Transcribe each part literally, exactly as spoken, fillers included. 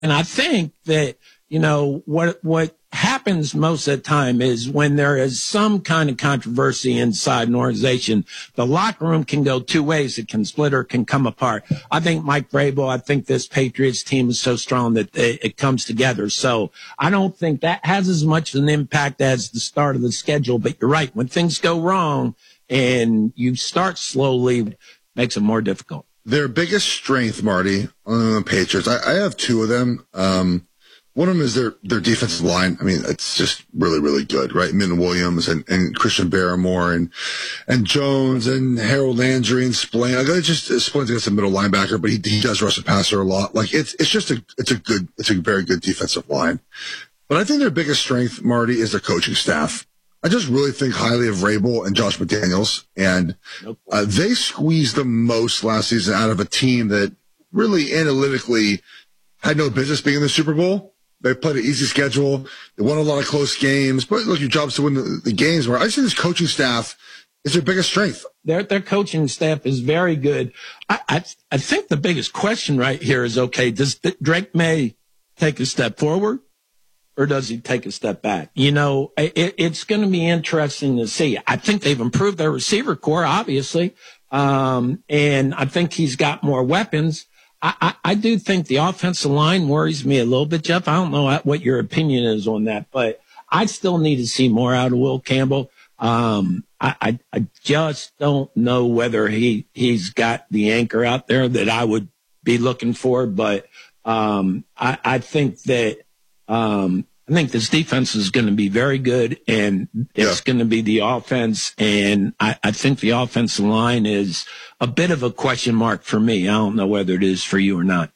And I think that, you know, what, what happens most of the time is when there is some kind of controversy inside an organization, the locker room can go two ways. It can split or it can come apart. I think Mike Vrabel, I think this Patriots team is so strong that it, it comes together. So I don't think that has as much of an impact as the start of the schedule. But you're right. When things go wrong and you start slowly, it makes it more difficult. Their biggest strength, Marty, on the Patriots, I, I have two of them. Um, one of them is their, their defensive line. I mean, it's just really, really good, right? Min Williams and, and Christian Barrymore and, and Jones and Harold Landry and Splane. I got just Splane's against a middle linebacker, but he, he does rush the passer a lot. Like it's, it's just a, it's a good, it's a very good defensive line. But I think their biggest strength, Marty, is their coaching staff. I just really think highly of Vrabel and Josh McDaniels, and uh, they squeezed the most last season out of a team that really analytically had no business being in the Super Bowl. They played an easy schedule. They won a lot of close games, but look, your job's to win the, the games. Where I see this coaching staff is their biggest strength. Their their coaching staff is very good. I I, I think the biggest question right here is, okay, does Drake May take a step forward? Or does he take a step back? You know, it, it's going to be interesting to see. I think they've improved their receiver core, obviously. Um, and I think he's got more weapons. I, I, I do think the offensive line worries me a little bit, Jeff. I don't know what your opinion is on that, but I still need to see more out of Will Campbell. Um, I, I, I just don't know whether he, he's got the anchor out there that I would be looking for, but, um, I, I think that, Um, I think this defense is going to be very good, and it's yeah. going to be the offense. And I, I think the offensive line is a bit of a question mark for me. I don't know whether it is for you or not.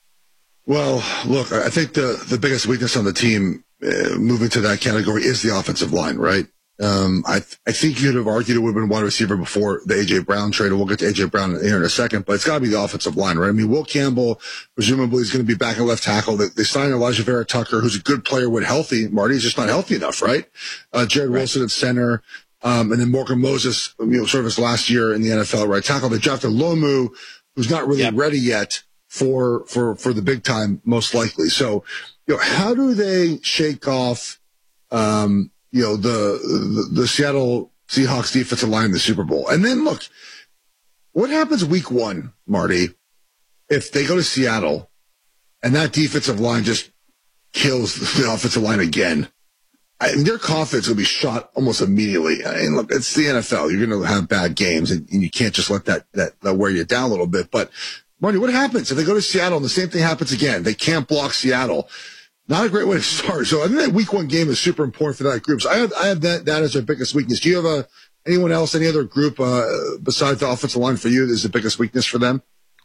Well, look, I think the, the biggest weakness on the team uh, moving to that category is the offensive line, right? Um, I, th- I think you'd have argued it would have been wide receiver before the A J Brown trade, and we'll get to A J Brown here in a second, but it's got to be the offensive line, right? I mean, Will Campbell, presumably, is going to be back at left tackle. They, they signed Elijah Vera Tucker, who's a good player when healthy. Marty's just not healthy enough, right? Uh, Jared right. Wilson at center, um, and then Morgan Moses, you know, sort of his last year in the N F L, right tackle. They drafted Lomu, who's not really yep. ready yet for, for, for the big time, most likely. So, you know, how do they shake off, um, you know, the, the, the Seattle Seahawks defensive line in the Super Bowl? And then look, what happens week one, Marty, if they go to Seattle and that defensive line just kills the offensive line again? I mean, their confidence will be shot almost immediately. I mean, look, it's the N F L. You're going to have bad games, and, and you can't just let that, that, that wear you down a little bit. But Marty, what happens if they go to Seattle and the same thing happens again? They can't block Seattle. Not a great way to start. So I think that week one game is super important for that group. So I have, I have that, that as their biggest weakness. Do you have a, anyone else, any other group, uh, besides the offensive line for you that is the biggest weakness for them?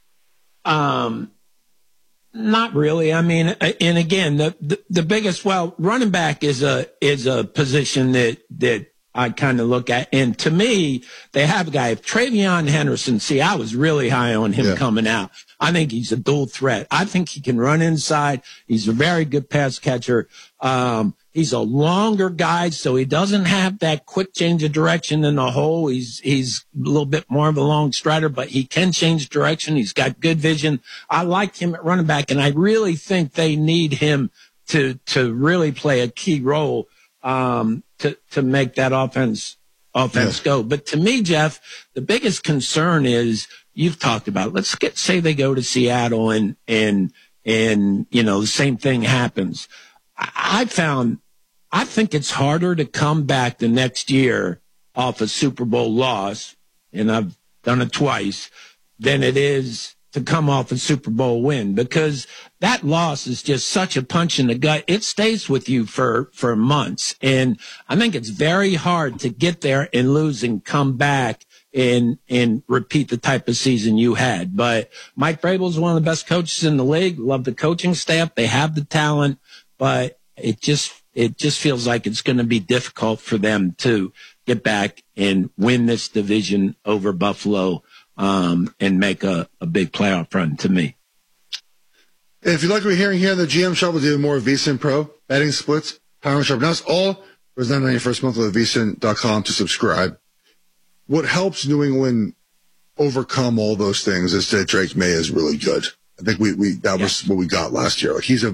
Um, not really. I mean, and again, the, the, the biggest, well, running back is a, is a position that, that I kind of look at. And to me, they have a guy, if Travion Henderson, see, I was really high on him yeah. coming out. I think he's a dual threat. I think he can run inside. He's a very good pass catcher. Um, he's a longer guy, so he doesn't have that quick change of direction in the hole. He's, he's a little bit more of a long strider, but he can change direction. He's got good vision. I like him at running back, and I really think they need him to, to really play a key role, um, to, to make that offense, offense yeah. go. But to me, Jeff, the biggest concern is, you've talked about, let's get, say they go to Seattle and, and, and, you know, the same thing happens. I, I found, I think it's harder to come back the next year off a Super Bowl loss, and I've done it twice, than it is to come off a Super Bowl win, because that loss is just such a punch in the gut. It stays with you for, for months. And I think it's very hard to get there and lose and come back and, and repeat the type of season you had. But Mike Vrabel is one of the best coaches in the league. Love the coaching staff. They have the talent, but it just, it just feels like it's going to be difficult for them to get back and win this division over Buffalo, um, and make a, a big playoff run, to me. If you like what we're hearing here on the G M Show, we'll do more VSiN Pro, betting splits, power and sharp. Now it's all was done on your first month with V S I N dot com to subscribe. What helps New England overcome all those things is that Drake May is really good. I think we, we that was Yeah. what we got last year. Like he's a